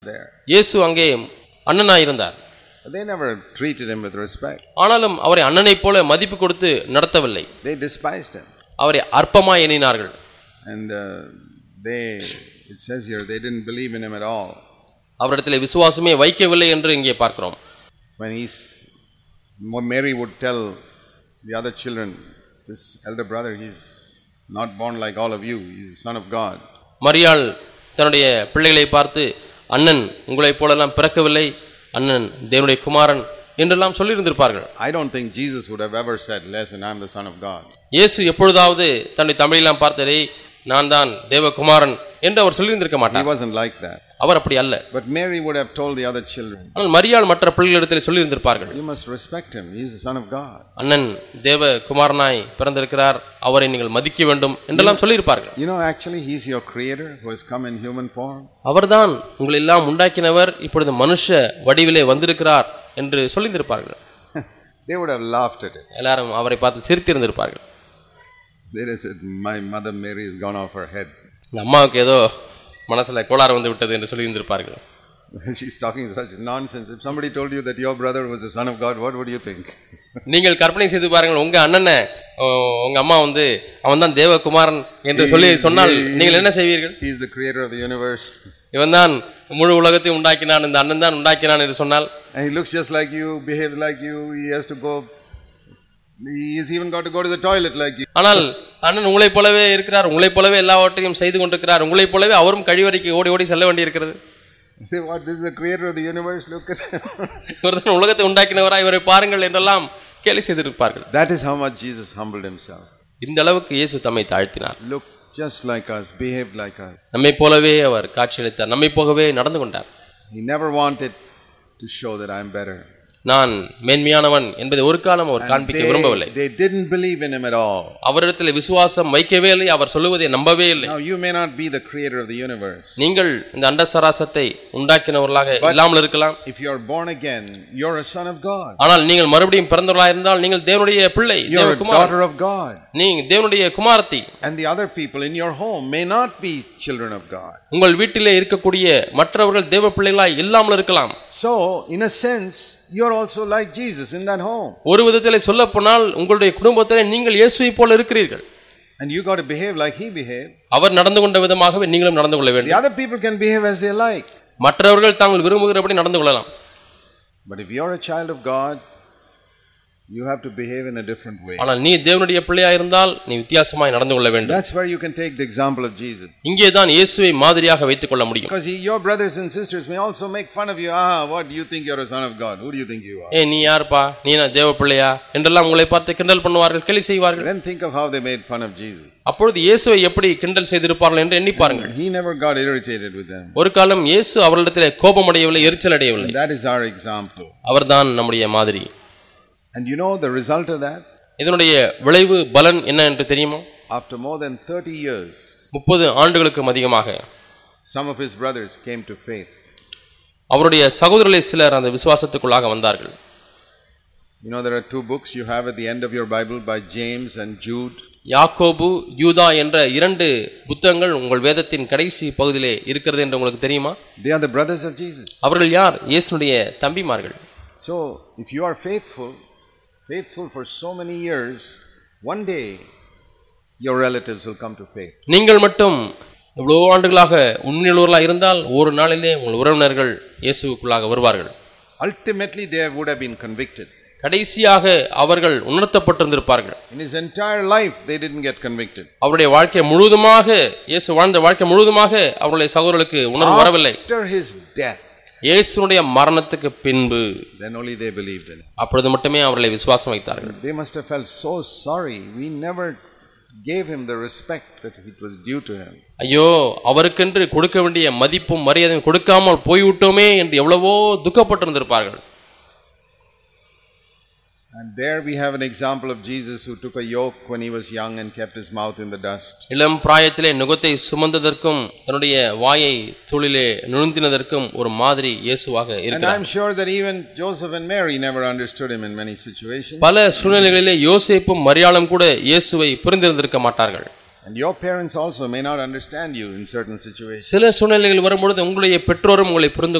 there. இயேசு அங்கே அண்ணனாய் இருந்தார். They never treated him with respect. ஆனாலும் அவரை அண்ணனைப் போல மதிப்பு கொடுத்து நடத்தவில்லை. They despised him. அவரை அற்பமாய் எண்ணினார்கள். And it says here, they didn't believe in him at all. அவரிடத்திலே விசுவாசமே வைக்கவில்லை என்று இங்கே பார்க்கிறோம். When Mary would tell the other children, this elder brother, he's not born like all of you, he's the son of God. மரியாள் தன்னுடைய பிள்ளைகளை பார்த்து, அண்ணன் உங்களைப் போலெல்லாம் பிறக்கவில்லை, அண்ணன் தேவனுடைய குமாரன் என்றெல்லாம் சொல்லியிருந்திருப்பார்கள். I don't think Jesus would have ever said, listen, I'm the son of God. இயேசு எப்பொழுதாவது தன்னுடைய தமிழெல்லாம் பார்த்தரே, நான் தான் தேவகுமாரன் என்று அவர் சொல்லியிருந்திருக்க மாட்டார். He wasn't like that. அவர் அப்படி அல்ல. But Mary would have told the other children, ஆனால் மரியாள் மற்ற பிள்ளைகளிடத்தில் சொல்லியிருந்திருப்பார்கள், you must respect him, he is the son of God. அண்ணன் தேவகுமாரனாய் பிறந்திருக்கிறார், அவரை நீங்கள் மதிக்க வேண்டும் என்றெல்லாம் சொல்லியிருப்பார்கள். You know, actually he is your creator who has come in human form. அவர்தான் உங்களை எல்லாம் உண்டாக்கினவர், இப்பொழுது மனுஷ வடிவிலே வந்திருக்கிறார் என்று சொல்லியிருந்திருப்பார்கள். They would have laughed at it. எல்லாரும் அவரை பார்த்து சிரித்திருந்திருப்பார்கள். They said, my mother Mary has gone off her head. அம்மாவுக்கு ஏதோ மனசுல கோளாறு வந்து விட்டது என்று சொல்லியிருந்திருப்பார்கள். She's talking such nonsense. If somebody told you that your brother was the son of God, what would you think? நீங்கள் கற்பனை செய்து பாருங்கள், உங்க அண்ணனை உங்க அம்மா வந்து அவன் தான் தேவகுமாரன் என்று சொன்னால் நீங்கள் என்ன செய்வீர்கள்? He is the creator of the universe. இவன் தான் முழு உலகத்தை உண்டாக்கினான், இந்த அண்ணன் தான் உண்டாக்கினான் என்று சொன்னால், and he looks just like you, behaves like you, he has to go, he has even got to go to the toilet like you. ஆனால் அண்ணன் உங்களைப் போலவே இருக்கிறார், உங்களைப் போலவே எல்லாவற்றையும் செய்து கொண்டிருக்கிறார், உங்களைப் போலவே அவரும் கழிவறைக்கு ஓடி ஓடி செல்ல வேண்டி இருக்கிறது. Say, what, this is the creator of the universe, look at him. இவர்தான் உலகத்தை உண்டாக்கினவராய், இவரை பாருங்கள் என்றெல்லாம் கேலி செய்திருப்பார்கள். That is how much Jesus humbled himself. இந்த அளவுக்கு இயேசு தம்மை தாழ்த்தினார். Look just like us, behaved like us. நம்மை போலவே அவர் காட்சியளித்தார், நம்மை போகவே நடந்து கொண்டார். He never wanted to show that I am better. நான் மேன்மையானவன் என்பதை ஒரு காலம் அவர் காண்பிக்க விரும்பவில்லை. They didn't believe in him at all. அவரிடத்தில் விசுவாசம் வைக்கவே இல்லை, அவர் சொல்லுவதை நம்பவே இல்லை. Now you may not be the creator of the universe. நீங்கள் இந்த அண்டசராசத்தை உண்டாக்கினவர்களாக இல்லாமல் இருக்கலாம். If you are born again, you're a son of God. ஆனால் நீங்கள் மறுபடியும் பிறந்தவர்களாக இருந்தால் நீங்கள் தேவனுடைய பிள்ளை, you're a daughter of God. நீங்க தேவனுடைய குமாரத்தி. And the other people in your home may not be children of God. உங்கள் வீட்டிலே இருக்கக்கூடிய மற்றவர்கள் தேவ பிள்ளைகளாய் இல்லாமல் இருக்கலாம். So in a sense you're also like Jesus in that home. ஒரு விதத்திலே சொல்லப்போனால் உங்களுடைய குடும்பத்திலே நீங்கள் இயேசுவை போல இருக்கிறீர்கள். And you got to behave like he behaved. அவர் நடந்து கொண்ட விதமாகவே நீங்களும் நடந்து கொள்ள வேண்டும். The other people can behave as they like. மற்றவர்கள் தாங்கள் விரும்புகிறபடி நடந்து கொள்ளலாம். But if you're a child of God, you have to behave in a different way. ஆனால் நீ தேவனுடைய பிள்ளையாய் இருந்தால் நீ வித்தியாசமாய் நடந்து கொள்ள வேண்டும். That's where you can take the example of Jesus. இங்கே தான் இயேசுவை மாதிரியாக வைத்துக் கொள்ள முடியும். Because your brothers and sisters may also make fun of you. What do you think you're a son of God? Who do you think you are? நீ யார்ப்பா, நீ என்ன தேவ பிள்ளையா என்றெல்லாம் உங்களை பார்த்து கிண்டல் பண்ணுவார்கள், கேலி செய்வார்கள். Then think of how they made fun of Jesus. அப்பொழுது இயேசுவை எப்படி கிண்டல் செய்திருப்பார்கள் என்று எண்ணி பாருங்கள். He never got irritated with them. ஒரு காலம் இயேசு அவர்களிடத்திலே கோபம் அடையவில்லை, எரிச்சல் அடையவில்லை. That is our example. அவர்தான் நம்முடைய மாதிரி. And you know the result of that? இதனுடைய விளைவு பலன் என்ன என்று தெரியுமா? After more than 30 years, 30 ஆண்டுகளுக்கு அதிகமாக some of his brothers came to faith. அவருடைய சகோதரர்களே சிலர் அந்த விசுவாசத்துக்குள்ளாக வந்தார்கள். You know there are two books you have at the end of your Bible by James and Jude. யாக்கோபு, யூதா என்ற 2 புத்தகங்கள் உங்கள் வேதத்தின் கடைசி பகுதியிலே இருக்கிறது என்று உங்களுக்கு தெரியுமா? They are the brothers of Jesus. அவர்கள் யார்? இயேசுவுடைய தம்பிமார்கள். So if you are faithful for so many years, one day your relatives will come to faith. நீங்கள் மட்டும் இவ்வளவு ஆண்டுகளாக உண்மையுள்ளவர்களாக இருந்தால் ஒரு நாளிலே உங்கள் உறவினர்கள் இயேசுவுக்குள்ளாக வருவார்கள். Ultimately they would have been convicted. கடைசியாக அவர்கள் உணர்த்தப்பட்டிருந்திருப்பார்கள். In his entire life they didn't get convicted. அவருடைய வாழ்க்கை முழுவதுமாக, இயேசு வாழ்ந்த வாழ்க்கை முழுவதுமாக அவருடைய சகோதரர்களுக்கு உணர்வு வரவில்லை. After his death, இயேசுவுடைய மரணத்துக்கு பின்பு then only they believed in him. அப்பொழுது மட்டுமே அவர்களை விசுவாசம் வைத்தார்கள். They must have felt so sorry. We never gave him the respect that it was due to him. ஐயோ, அவருக்கென்று கொடுக்க வேண்டிய மதிப்பும் மரியாதையும் கொடுக்காமல் போய்விட்டோமே என்று எவ்வளவோ துக்கப்பட்டிருந்திருப்பார்கள். And there we have an example of Jesus who took a yoke when he was young and kept his mouth in the dust. இளம் பிராயத்திலே நுகத்தை சுமந்ததற்கும் தன்னுடைய வாயை தூளிலே நுழுந்தினதற்கும் ஒரு மாதிரி இயேசுவாக இருக்கிறார். And I'm sure that even Joseph and Mary never understood him in many situations. பல சூழ்நிலைகளிலே யோசேப்பும் மரியாளும் கூட இயேசுவை புரிந்திருந்திருக்க மாட்டார்கள். And your parents also may not understand you in certain situations. சில சூழ்நிலைகள் வரும்பொழுது உங்களுடைய பெற்றோரும் உங்களை புரிந்து